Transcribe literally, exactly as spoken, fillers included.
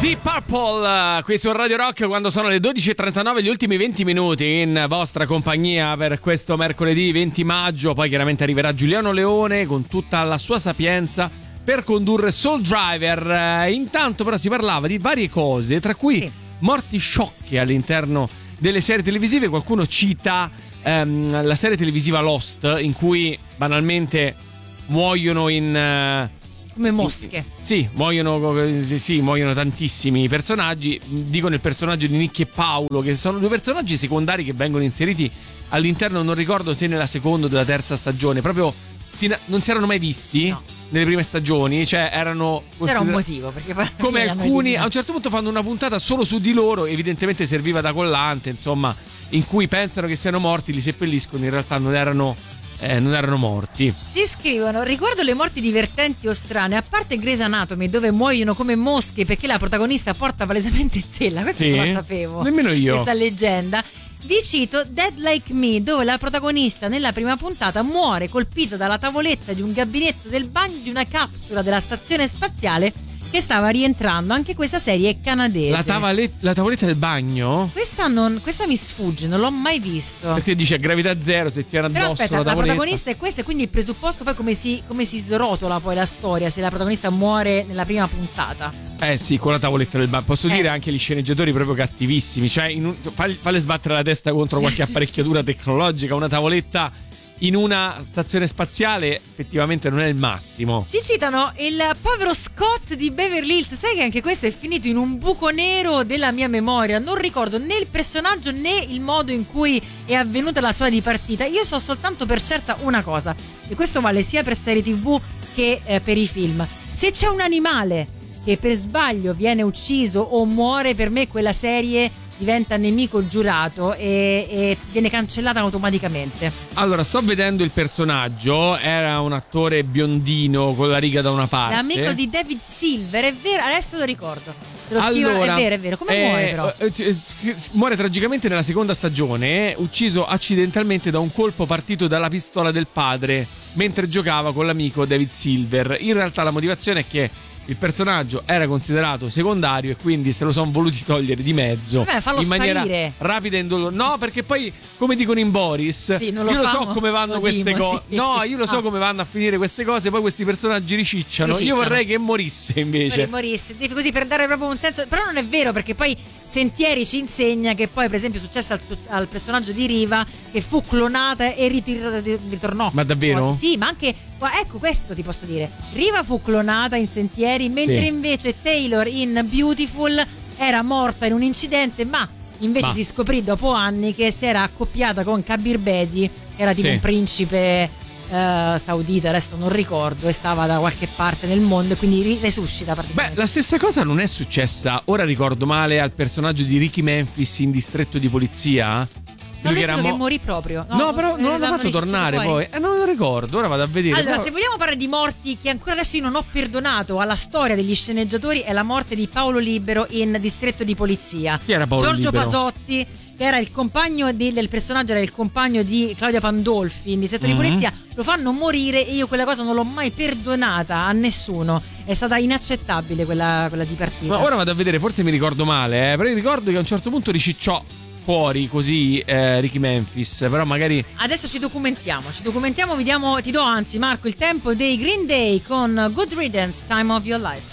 Deep Purple qui su Radio Rock quando sono le dodici e trentanove, gli ultimi venti minuti in vostra compagnia per questo mercoledì venti maggio. Poi chiaramente arriverà Giuliano Leone con tutta la sua sapienza per condurre Soul Driver. Intanto però si parlava di varie cose, tra cui sì. morti sciocche all'interno delle serie televisive. Qualcuno cita ehm, la serie televisiva Lost, in cui banalmente muoiono in... Uh, come mosche. Sì, muoiono, sì, sì, muoiono tantissimi personaggi. Dicono il personaggio di Nicky e Paolo, che sono due personaggi secondari che vengono inseriti all'interno, non ricordo se nella seconda o della terza stagione, proprio fino a, non si erano mai visti no. nelle prime stagioni, cioè erano c'era un motivo perché come alcuni a un certo punto fanno una puntata solo su di loro, evidentemente serviva da collante, insomma, in cui pensano che siano morti, li seppelliscono, in realtà non erano Eh, non erano morti. Si scrivono: riguardo le morti divertenti o strane, a parte Grey's Anatomy dove muoiono come mosche perché la protagonista porta palesemente tela, questo sì? non lo sapevo, nemmeno io, questa leggenda. Vi cito Dead Like Me, dove la protagonista nella prima puntata muore colpita dalla tavoletta di un gabinetto del bagno di una capsula della stazione spaziale che stava rientrando. Anche questa serie è canadese. La, tavole- la tavoletta del bagno? Questa, non, questa mi sfugge, non l'ho mai visto. Perché dice a gravità zero se ti era addosso. Però aspetta, la, la protagonista è questa e quindi il presupposto poi come si, come si srotola poi la storia se la protagonista muore nella prima puntata. Eh sì, con la tavoletta del bagno. Posso eh. dire anche gli sceneggiatori proprio cattivissimi. Cioè in un, falli, falli sbattere la testa contro qualche apparecchiatura tecnologica. Una tavoletta in una stazione spaziale effettivamente non è il massimo. Ci citano il povero Scott di Beverly Hills. Sai che anche questo è finito in un buco nero della mia memoria. Non ricordo né il personaggio né il modo in cui è avvenuta la sua dipartita. Io so soltanto per certa una cosa, e questo vale sia per serie tv che eh, per i film: se c'è un animale che per sbaglio viene ucciso o muore, per me quella serie diventa nemico giurato e, e viene cancellata automaticamente. Allora, sto vedendo il personaggio, era un attore biondino con la riga da una parte. L'amico di David Silver, è vero, adesso lo ricordo. Te lo allora, scrivo, è vero, è vero. Come eh, muore però? Eh, muore tragicamente nella seconda stagione, eh, ucciso accidentalmente da un colpo partito dalla pistola del padre mentre giocava con l'amico David Silver. In realtà la motivazione è che il personaggio era considerato secondario e quindi se lo sono voluti togliere di mezzo. Vabbè, fallo in maniera sparire. rapida e indolore. No, perché poi, come dicono in Boris, sì, non lo io lo famo, so come vanno lo queste dimo, cose. sì. No, io lo so ah. come vanno a finire queste cose. Poi questi personaggi ricicciano. ricicciano. Io vorrei che morisse invece. Morisse, così per dare proprio un senso. Però non è vero, perché poi Sentieri ci insegna che poi, per esempio, è successo al, al personaggio di Riva che fu clonata e ritir- ritornò. Ma davvero? Oh, sì, ma anche. Ecco, questo ti posso dire. Riva fu clonata in Sentieri, mentre sì. invece Taylor in Beautiful era morta in un incidente, ma invece ma. si scoprì dopo anni che si era accoppiata con Kabir Bedi, che era tipo sì. un principe uh, saudita, adesso non ricordo, e stava da qualche parte nel mondo e quindi resuscita praticamente. Beh, la stessa cosa non è successa, ora ricordo male, al personaggio di Ricky Memphis in Distretto di Polizia. Non lui è che, era mo- che morì proprio. No, no però non l'hanno fatto tornare poi. Eh, non lo ricordo, ora vado a vedere. Allora, però... se vogliamo parlare di morti che ancora adesso io non ho perdonato alla storia degli sceneggiatori, è la morte di Paolo Libero in Distretto di Polizia. Chi era Paolo Giorgio Libero? Pasotti, che era il compagno di, del personaggio, era il compagno di Claudia Pandolfi in Distretto mm-hmm. di Polizia. Lo fanno morire e io quella cosa non l'ho mai perdonata a nessuno. È stata inaccettabile quella, quella di partita. Ma ora vado a vedere, forse mi ricordo male, eh, però io ricordo che a un certo punto ricicciò fuori così eh, Ricky Memphis, però magari adesso ci documentiamo, ci documentiamo, vediamo, ti do anzi Marco il tempo dei Green Day con Good Riddance, Time of Your Life.